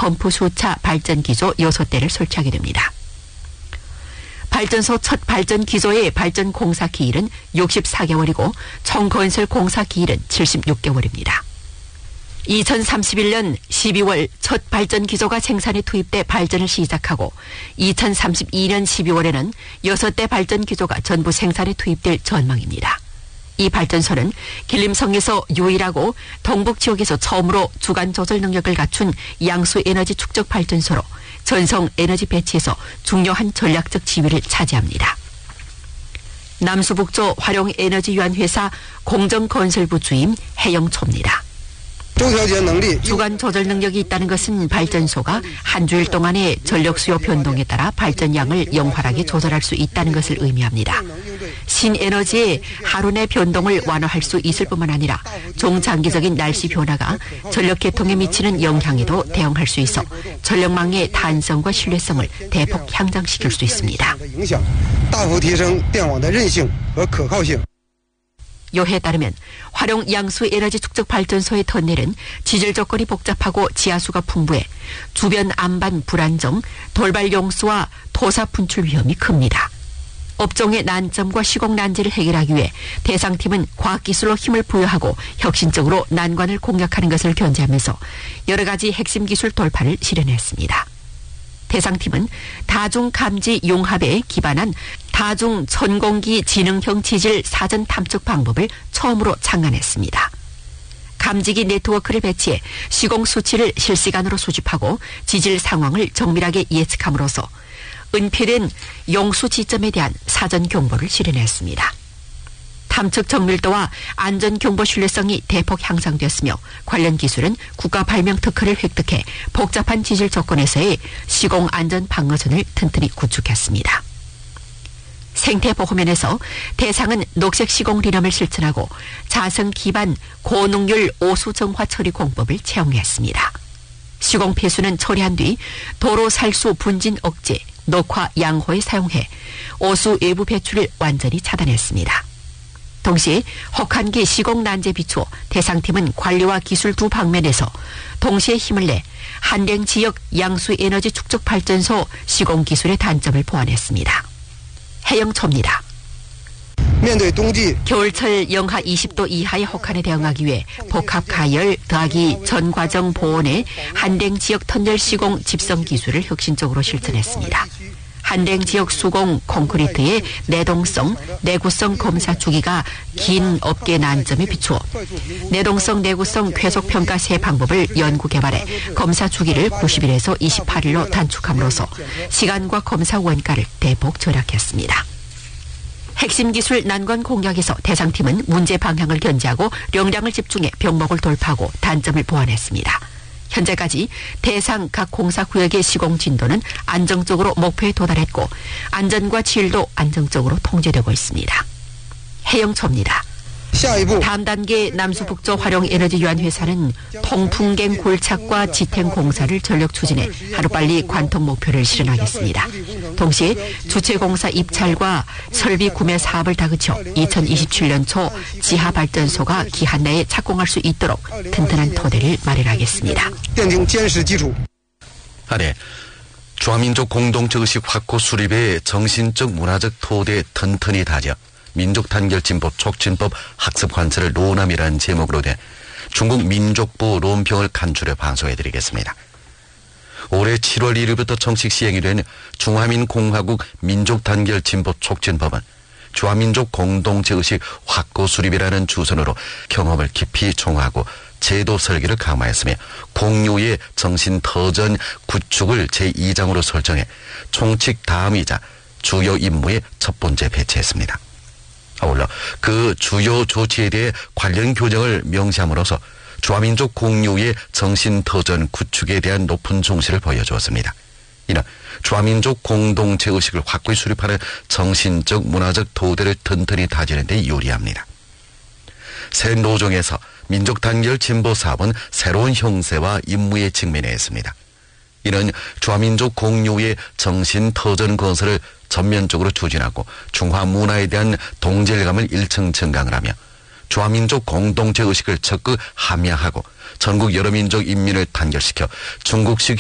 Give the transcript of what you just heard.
펌프 수차 발전 기조 6대를 설치하게 됩니다. 발전소 첫 발전 기조의 발전 공사 기일은 64개월이고 총 건설 공사 기일은 76개월입니다. 2031년 12월 첫 발전 기조가 생산에 투입돼 발전을 시작하고 2032년 12월에는 6대 발전 기조가 전부 생산에 투입될 전망입니다. 이 발전소는 길림성에서 유일하고 동북 지역에서 처음으로 주간 조절 능력을 갖춘 양수 에너지 축적 발전소로 전성 에너지 배치에서 중요한 전략적 지위를 차지합니다. 남수북조 활용에너지유한회사 공정건설부 주임 해영초입니다. 주간 조절 능력이 있다는 것은 발전소가 한 주일 동안의 전력 수요 변동에 따라 발전량을 영활하게 조절할 수 있다는 것을 의미합니다. 신에너지의 하루 내 변동을 완화할 수 있을 뿐만 아니라 중장기적인 날씨 변화가 전력 계통에 미치는 영향에도 대응할 수 있어 전력망의 탄성과 신뢰성을 대폭 향상시킬 수 있습니다. 요해에 따르면 활용 양수 에너지 축적 발전소의 터널은 지질 조건이 복잡하고 지하수가 풍부해 주변 안반 불안정, 돌발 용수와 토사 분출 위험이 큽니다. 업종의 난점과 시공 난제를 해결하기 위해 대상팀은 과학기술로 힘을 부여하고 혁신적으로 난관을 공략하는 것을 견제하면서 여러 가지 핵심 기술 돌파를 실현했습니다. 대상팀은 다중감지 융합에 기반한 다중천공기 지능형 지질 사전 탐측 방법을 처음으로 창안했습니다. 감지기 네트워크를 배치해 시공 수치를 실시간으로 수집하고 지질 상황을 정밀하게 예측함으로써 은폐된 용수 지점에 대한 사전 경보를 실현했습니다. 탐측 정밀도와 안전 경보 신뢰성이 대폭 향상됐으며 관련 기술은 국가 발명 특허를 획득해 복잡한 지질 조건에서의 시공 안전 방어선을 튼튼히 구축했습니다. 생태보호면에서 대상은 녹색 시공 리넘을 실천하고 자성 기반 고능률 오수 정화 처리 공법을 채용했습니다. 시공 폐수는 처리한 뒤 도로 살수 분진 억제, 녹화 양호에 사용해 오수 외부 배출을 완전히 차단했습니다. 동시에 혹한기 시공 난제 비추어 대상팀은 관리와 기술 두 방면에서 동시에 힘을 내 한랭 지역 양수 에너지 축적 발전소 시공 기술의 단점을 보완했습니다. 해영초입니다. 겨울철 영하 20도 이하의 혹한에 대응하기 위해 복합 가열 더하기 전 과정 보온의 한랭 지역 터널 시공 집성 기술을 혁신적으로 실천했습니다. 한랭 지역 수공 콘크리트의 내동성, 내구성 검사 주기가 긴 업계 난점에 비추어 내동성, 내구성 쾌속 평가 세 방법을 연구 개발해 검사 주기를 90일에서 28일로 단축함으로써 시간과 검사 원가를 대폭 절약했습니다. 핵심 기술 난관 공략에서 대상팀은 문제 방향을 견제하고 역량을 집중해 병목을 돌파하고 단점을 보완했습니다. 현재까지 대상 각 공사구역의 시공 진도는 안정적으로 목표에 도달했고 안전과 질도 안정적으로 통제되고 있습니다. 해영초입니다. 다음 단계 남수북조 활용에너지유한회사는 통풍갱 골착과 지탱 공사를 전력 추진해 하루빨리 관통 목표를 실현하겠습니다. 동시에 주체공사 입찰과 설비 구매 사업을 다그쳐 2027년 초 지하발전소가 기한 내에 착공할 수 있도록 튼튼한 토대를 마련하겠습니다. 아래 주화민족 공동체 의식 확고 수립에 정신적 문화적 토대 튼튼히 다져 민족단결진보 촉진법 학습 관찰을 논함이라는 제목으로 된 중국 민족부 논평을 간추려 방송해드리겠습니다. 올해 7월 1일부터 정식 시행이 된 중화민공화국 민족단결진보 촉진법은 주화민족 공동체 의식 확고 수립이라는 주선으로 경험을 깊이 총화하고 제도 설계를 강화했으며 공유의 정신터전 구축을 제2장으로 설정해 총칙 다음이자 주요 임무의 첫 번째 배치했습니다. 아울러 그 주요 조치에 대해 관련 교정을 명시함으로써 주화민족 공유의 정신터전 구축에 대한 높은重视를 보여주었습니다. 이는 주화민족 공동체 의식을 확고히 수립하는 정신적 문화적 토대를 튼튼히 다지는 데 유리합니다. 새 노정에서 민족단결 진보 사업은 새로운 형세와 임무에 직면해 있습니다. 이는 주화민족 공유의 정신터전 건설을 전면적으로 추진하고 중화 문화에 대한 동질감을 일층 증강을 하며 주화민족 공동체 의식을 적극 함양하고 전국 여러 민족 인민을 단결시켜 중국식